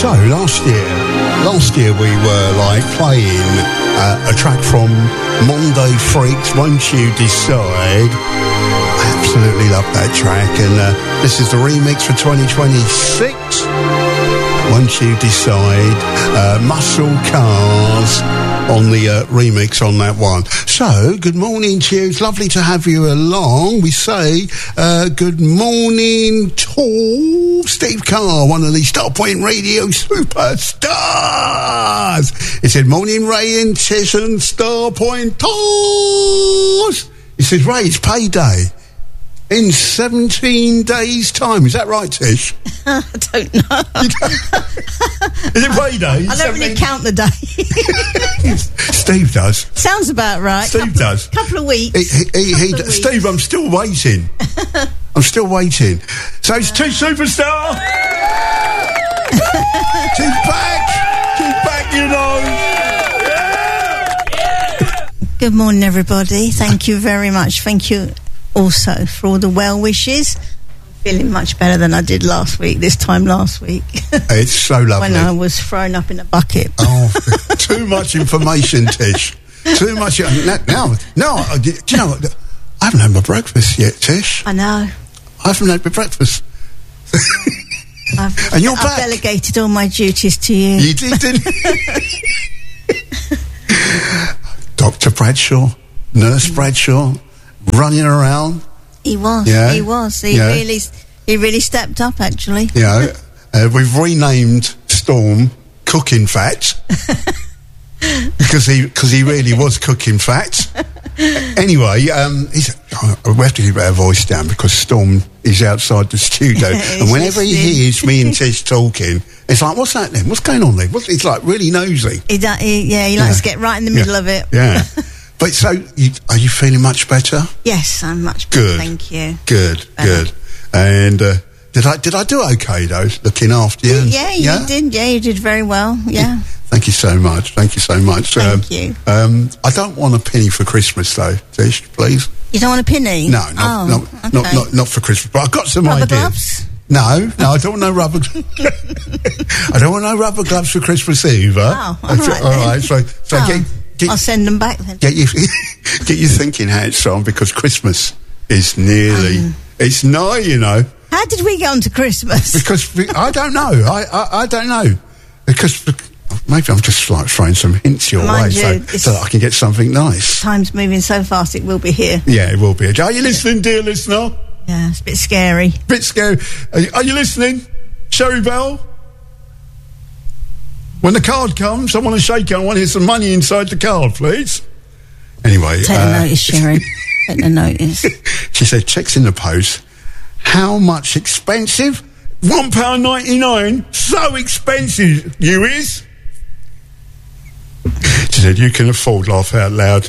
So last year we were like playing a track from Monday Freaks, Won't You Decide. I absolutely love that track, and this is the remix for 2026. Won't You Decide, Muscle Cars on the remix on that one. So, good morning to you. It's lovely to have you along. We say good morning to Steve Carr, one of the Starpoint Radio superstars. He said, morning Ray and Tish and Starpoint Tours. He said, Ray, it's payday. In 17 days' time. Is that right, Tish? I don't know. Is it payday? I don't really count the days. Steve does. Sounds about right. Steve does. Couple of weeks. Weeks. Steve, I'm still waiting. I'm still waiting. So it's Tish Superstar. She's back. She's back, you know. Good morning, everybody. Thank you very much. Thank you also for all the well wishes. I'm feeling much better than I did this time last week. It's so lovely. When I was thrown up in a bucket. Oh, too much information, Tish. Too much. Now, do you know what? I haven't had my breakfast yet, Tish. I know. I haven't had my breakfast. And you're back. I've delegated all my duties to you. You did, didn't you? Dr. Bradshaw, Nurse Bradshaw, running around. He was. Yeah. He was. He really stepped up, actually. Yeah. We've renamed Storm Cooking Fat because he really was cooking fat. Anyway, we have to keep our voice down because Storm is outside the studio, and whenever he hears me and Tish talking, it's like, what's that then? What's going on there? He's like really nosy. He likes to get right in the middle of it. Yeah. But so, are you feeling much better? Yes, I'm much better. Good. Thank you. Good. And did I do okay though? Looking after you? Yeah, you did. Yeah, you did very well. Yeah. Thank you so much. Thank you. I don't want a penny for Christmas though, Tish, please. You don't want a penny? No, not for Christmas. But I've got some rubber ideas. Gloves? No, I don't want no rubber. I don't want no rubber gloves for Christmas either. Oh, all right. So I'll send them back then. Get your thinking hats on because Christmas is nearly. It's nigh, you know. How did we get on to Christmas? Because I don't know. I don't know. Because maybe I'm just like throwing some hints your way so that I can get something nice. Time's moving so fast, it will be here. Yeah, it will be. Are you listening, dear listener? Yeah, it's a bit scary. Are you listening, Sherry Bell? When the card comes, I want to shake it. I want to hear some money inside the card, please. Anyway. Take a notice, Sherry. Take a notice. She said, checks in the post. How much expensive? £1.99. So expensive, you is? She said, you can afford laugh out loud.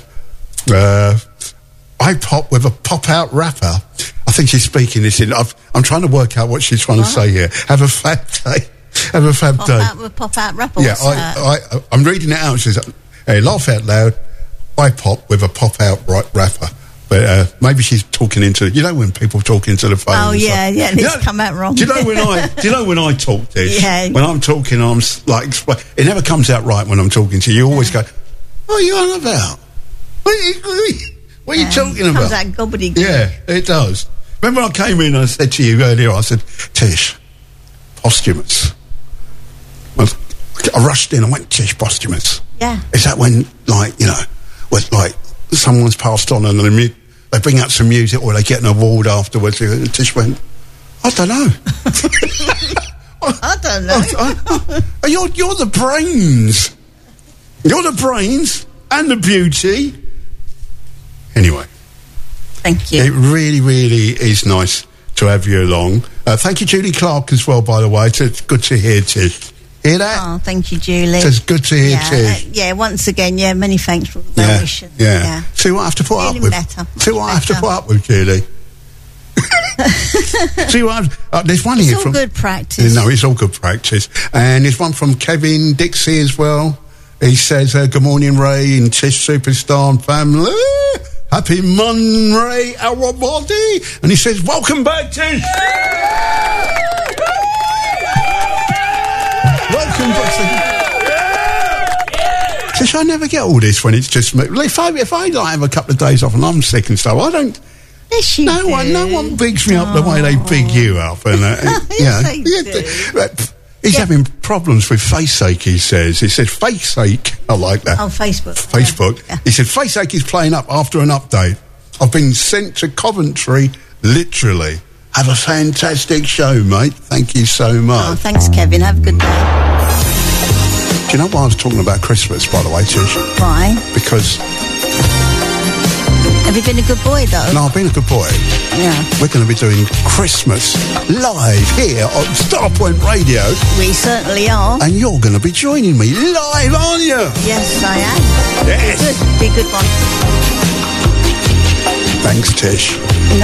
I pop with a pop-out wrapper. I think she's speaking this in. I'm trying to work out what she's trying to say here. Have a fab day. Have a fab day. Pop-out wrapper. Yeah, I'm reading it out. She says, hey, laugh out loud. I pop with a pop-out wrapper. But maybe she's talking into. You know when people talk into the phone. Oh yeah, and it's come out wrong. Do you know when I talk this? Yeah. When I'm talking, I'm like, it never comes out right when I'm talking to you. You always go, "What are you on about? What are you talking about?" Comes out gobbledygook. Yeah, it does. Remember, I came in and I said to you earlier. I said, "Tish, posthumous." Well, I rushed in. I went, "Tish, posthumous." Yeah. Is that when, someone's passed on and they bring out some music or they get an award afterwards? And Tish went, I don't know. I don't know. You're the brains. You're the brains and the beauty. Anyway. Thank you. It really, really is nice to have you along. Thank you, Julie Clark, as well, by the way. It's good to hear, Tish. Hear that? Oh, thank you, Julie. It's good to hear, Tish. Once again, many thanks for the well wishes. Yeah. See what I have to put up with. See what I have to put up with, Julie. See what there's one here from. It's all good practice. No, it's all good practice. And there's one from Kevin Dixie as well. He says, good morning, Ray and Tish Superstar and family. Happy Monday, everybody. And he says, welcome back, Tish. Welcome Tish, I never get all this when it's just me. If I like have a couple of days off and I'm sick and stuff, I don't. Yes, you do. No one bigs me up the way they big you up. And Yes, they do. He's having problems with face ache, he says. He said face ache. I like that. Oh, Facebook. Yeah. He said face ache is playing up after an update. I've been sent to Coventry, literally. Have a fantastic show, mate. Thank you so much. Oh, thanks, Kevin. Have a good day. Do you know why I was talking about Christmas, by the way, Tish? Why? Because... Have you been a good boy, though? No, I've been a good boy. Yeah. We're going to be doing Christmas live here on Starpoint Radio. We certainly are. And you're going to be joining me live, aren't you? Yes, I am. Yes. Be a good one. Thanks, Tish. No